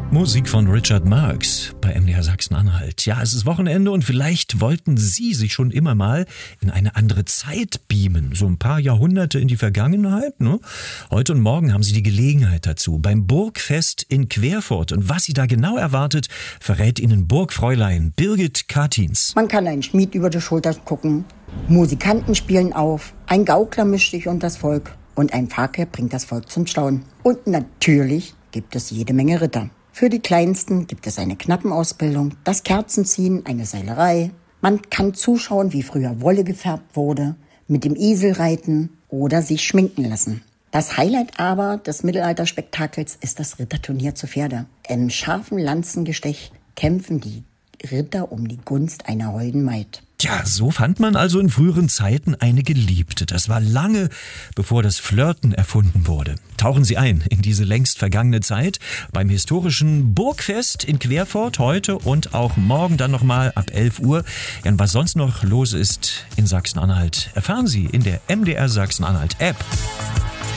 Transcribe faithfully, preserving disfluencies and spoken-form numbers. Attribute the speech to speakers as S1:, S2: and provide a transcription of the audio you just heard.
S1: Musik von Richard Marx bei M D R Sachsen-Anhalt. Ja, es ist Wochenende und vielleicht wollten Sie sich schon immer mal in eine andere Zeit beamen. So ein paar Jahrhunderte in die Vergangenheit, ne? Heute und morgen haben Sie die Gelegenheit dazu beim Burgfest in Querfurt. Und was Sie da genau erwartet, verrät Ihnen Burgfräulein Birgit Kartins.
S2: Man kann einen Schmied über die Schulter gucken, Musikanten spielen auf, ein Gaukler mischt sich unter das Volk und ein Fakir bringt das Volk zum Staunen. Und natürlich gibt es jede Menge Ritter. Für die Kleinsten gibt es eine Knappenausbildung, das Kerzenziehen, eine Seilerei. Man kann zuschauen, wie früher Wolle gefärbt wurde, mit dem Esel reiten oder sich schminken lassen. Das Highlight aber des Mittelalterspektakels ist das Ritterturnier zu Pferde. Im scharfen Lanzengestech kämpfen die Ritter um die Gunst einer holden Maid.
S1: Tja, so fand man also in früheren Zeiten eine Geliebte. Das war lange, bevor das Flirten erfunden wurde. Tauchen Sie ein in diese längst vergangene Zeit beim historischen Burgfest in Querfurt heute und auch morgen dann nochmal ab elf Uhr. Ja, und was sonst noch los ist in Sachsen-Anhalt, erfahren Sie in der M D R Sachsen-Anhalt App.